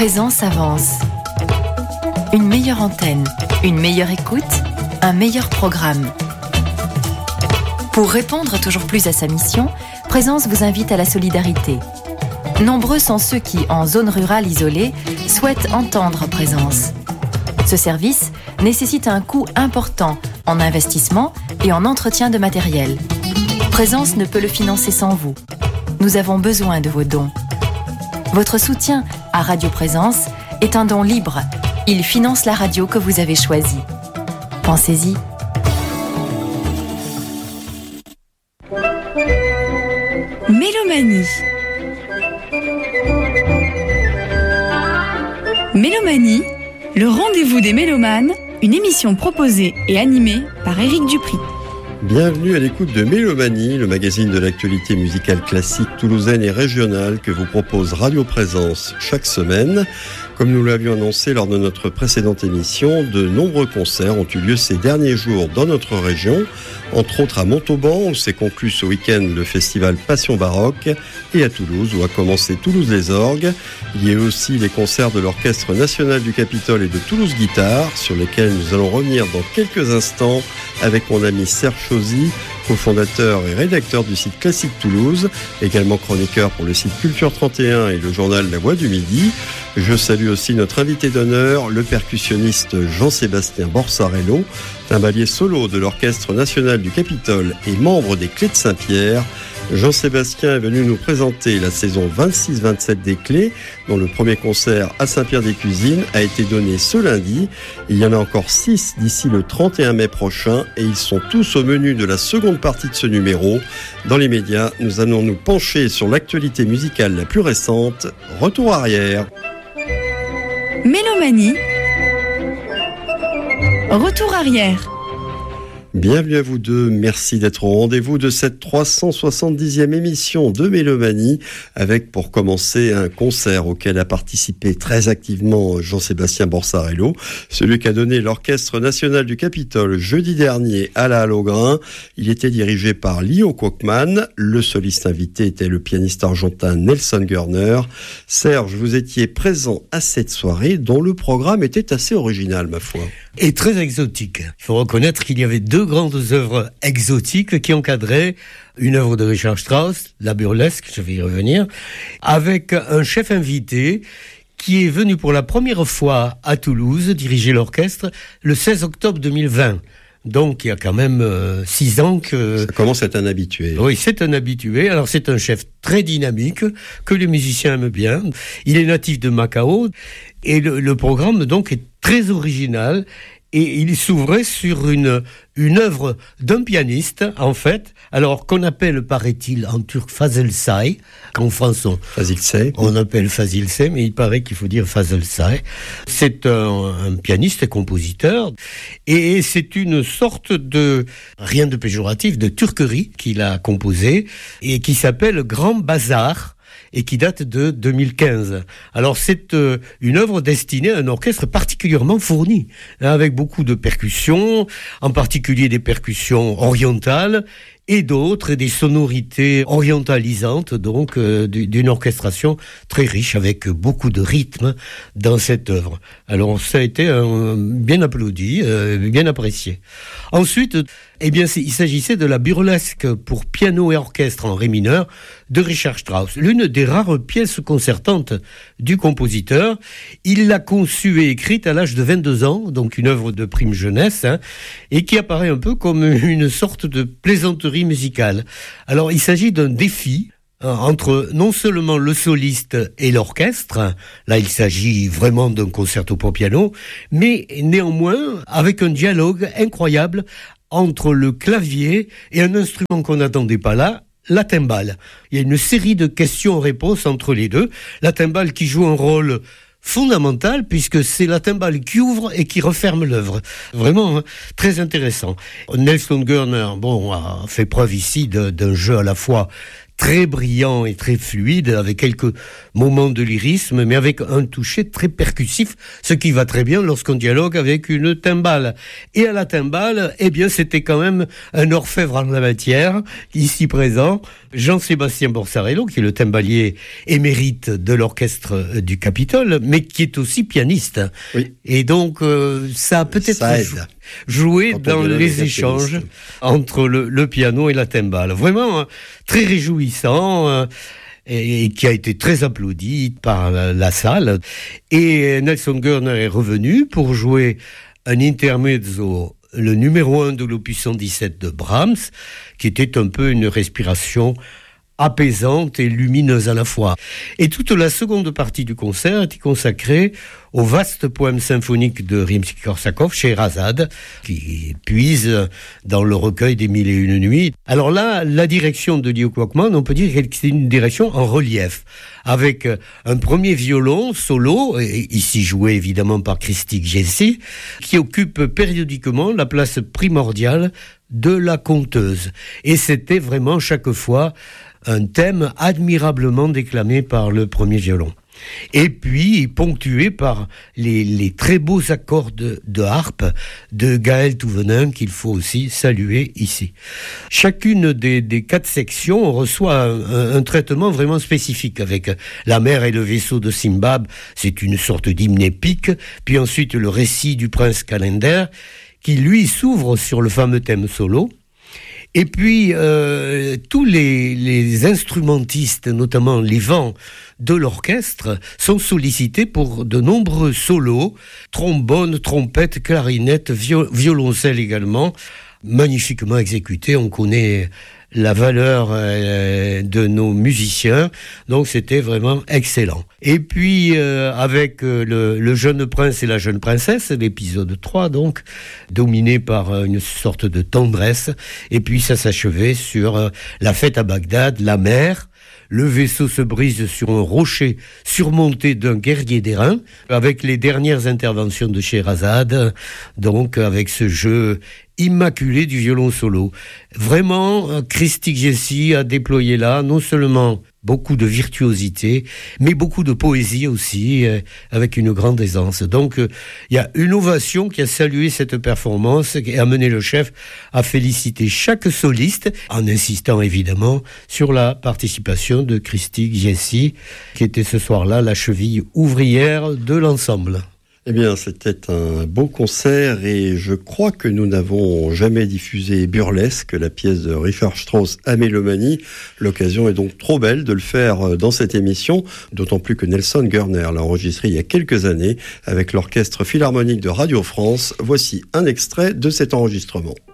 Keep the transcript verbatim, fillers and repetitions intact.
Présence avance. Une meilleure antenne, une meilleure écoute, un meilleur programme. Pour répondre toujours plus à sa mission, Présence vous invite à la solidarité. Nombreux sont ceux qui, en zone rurale isolée, souhaitent entendre Présence. Ce service nécessite un coût important en investissement et en entretien de matériel. Présence ne peut le financer sans vous. Nous avons besoin de vos dons. Votre soutien à Radio Présence est un don libre. Il finance la radio que vous avez choisie. Pensez-y. Mélomanie. Mélomanie, le rendez-vous des mélomanes, une émission proposée et animée par Éric Dupri. Bienvenue à l'écoute de Mélomanie, le magazine de l'actualité musicale classique toulousaine et régionale que vous propose Radio Présence chaque semaine. Comme nous l'avions annoncé lors de notre précédente émission, de nombreux concerts ont eu lieu ces derniers jours dans notre région, entre autres à Montauban où s'est conclu ce week-end le festival Passion Baroque, et à Toulouse où a commencé Toulouse les Orgues. Il y a eu aussi les concerts de l'Orchestre National du Capitole et de Toulouse Guitare, sur lesquels nous allons revenir dans quelques instants avec mon ami Serge Chauzy, cofondateur et rédacteur du site Classique Toulouse, également chroniqueur pour le site Culture trente et un et le journal La Voix du Midi. Je salue aussi notre invité d'honneur, le percussionniste Jean-Sébastien Borsarello, timbalier solo de l'Orchestre National du Capitole et membre des Clés de Saint-Pierre. Jean-Sébastien est venu nous présenter la saison vingt-six vingt-sept des Clés, dont le premier concert à Saint-Pierre-des-Cuisines a été donné ce lundi. Il y en a encore six d'ici le trente et un mai prochain et ils sont tous au menu de la seconde partie de ce numéro. Dans les médias, nous allons nous pencher sur l'actualité musicale la plus récente. Retour arrière. Mélomanie. Retour arrière. Bienvenue à vous deux, merci d'être au rendez-vous de cette trois cent soixante-dixième émission de Mélomanie, avec pour commencer un concert auquel a participé très activement Jean-Sébastien Borsarello, celui qu'a donné l'Orchestre National du Capitole jeudi dernier à la Halle au Grain. Il était dirigé par Leo Kochman, le soliste invité était le pianiste argentin Nelson Görner. Serge, vous étiez présent à cette soirée dont le programme était assez original, ma foi. Et très exotique. Il faut reconnaître qu'il y avait deux grandes œuvres exotiques qui encadraient une œuvre de Richard Strauss, la burlesque, je vais y revenir, avec un chef invité qui est venu pour la première fois à Toulouse diriger l'orchestre le seize octobre deux mille vingt. Donc il y a quand même euh, six ans que... Ça commence à être un habitué. Oui, c'est un habitué. Alors c'est un chef très dynamique, que les musiciens aiment bien. Il est natif de Macao. Et le, le programme donc est très original. Et il s'ouvrait sur une, une œuvre d'un pianiste, en fait, alors qu'on appelle, paraît-il, en turc, Fazıl Say, qu'en France on, Fazıl Say. on appelle Fazıl Say, mais il paraît qu'il faut dire Fazıl Say. C'est un, un pianiste et compositeur, et c'est une sorte de, rien de péjoratif, de turquerie qu'il a composé, et qui s'appelle Grand Bazar, et qui date de deux mille quinze. Alors c'est euh, une œuvre destinée à un orchestre particulièrement fourni, hein, avec beaucoup de percussions, en particulier des percussions orientales, et d'autres, et des sonorités orientalisantes, donc euh, d'une orchestration très riche, avec beaucoup de rythme dans cette œuvre. Alors ça a été un, bien applaudi, euh, bien apprécié. Ensuite, eh bien, il s'agissait de la burlesque pour piano et orchestre en ré mineur de Richard Strauss, l'une des rares pièces concertantes du compositeur. Il l'a conçue et écrite à l'âge de vingt-deux ans, donc une œuvre de prime jeunesse, hein, et qui apparaît un peu comme une sorte de plaisanterie musicale. Alors, il s'agit d'un défi hein, entre non seulement le soliste et l'orchestre, là il s'agit vraiment d'un concerto pour piano, mais néanmoins avec un dialogue incroyable entre le clavier et un instrument qu'on n'attendait pas là, la timbale. Il y a une série de questions-réponses entre les deux. La timbale qui joue un rôle fondamental puisque c'est la timbale qui ouvre et qui referme l'œuvre. Vraiment hein, très intéressant. Nelson Görner, bon, a fait preuve ici de, d'un jeu à la fois très brillant et très fluide, avec quelques moments de lyrisme, mais avec un toucher très percussif, ce qui va très bien lorsqu'on dialogue avec une timbale. Et à la timbale, eh bien, c'était quand même un orfèvre en la matière, ici présent, Jean-Sébastien Borsarello, qui est le timbalier émérite de l'orchestre du Capitole, mais qui est aussi pianiste. Oui. Et donc, euh, ça a peut-être ça jou- joué dans les échanges entre le, le piano et la timbale. Vraiment, hein, très réjouissant, euh, et, et qui a été très applaudi par la, la salle. Et Nelson Görner est revenu pour jouer un intermezzo, le numéro un de l'opus cent dix-sept de Brahms, qui était un peu une respiration apaisante et lumineuse à la fois. Et toute la seconde partie du concert est consacrée au vaste poème symphonique de Rimsky-Korsakov, Scheherazade, qui puise dans le recueil des Mille et Une Nuits. Alors là, la direction de Leo Quackman, on peut dire que c'est une direction en relief, avec un premier violon solo, ici joué évidemment par Christy Jessie, qui occupe périodiquement la place primordiale de la conteuse. Et c'était vraiment chaque fois un thème admirablement déclamé par le premier violon. Et puis ponctué par les, les très beaux accords de, de harpe de Gaël Touvenin, qu'il faut aussi saluer ici. Chacune des, des quatre sections reçoit un, un, un traitement vraiment spécifique, avec la mer et le vaisseau de Simbab, c'est une sorte d'hymne épique, puis ensuite le récit du prince Calender, qui lui s'ouvre sur le fameux thème solo. Et puis, euh, tous les, les instrumentistes, notamment les vents de l'orchestre, sont sollicités pour de nombreux solos, trombone, trompette, clarinette, viol- violoncelle également, magnifiquement exécutés. On connaît la valeur euh, de nos musiciens, donc c'était vraiment excellent. Et puis euh, avec euh, le, le jeune prince et la jeune princesse, l'épisode trois donc, dominé par euh, une sorte de tendresse, et puis ça s'achevait sur euh, la fête à Bagdad, la mer. Le vaisseau se brise sur un rocher surmonté d'un guerrier d'airain, avec les dernières interventions de Scheherazade, donc avec ce jeu immaculé du violon solo. Vraiment, Christy Jessie a déployé là non seulement beaucoup de virtuosité, mais beaucoup de poésie aussi, euh, avec une grande aisance. Donc, il euh, y a une ovation qui a salué cette performance et a amené le chef à féliciter chaque soliste, en insistant évidemment sur la participation de Christy Jessie, qui était ce soir-là la cheville ouvrière de l'ensemble. Eh bien, c'était un beau concert et je crois que nous n'avons jamais diffusé Burlesque, la pièce de Richard Strauss à Mélomanie. L'occasion est donc trop belle de le faire dans cette émission, d'autant plus que Nelson Görner l'a enregistré il y a quelques années avec l'Orchestre Philharmonique de Radio France. Voici un extrait de cet enregistrement.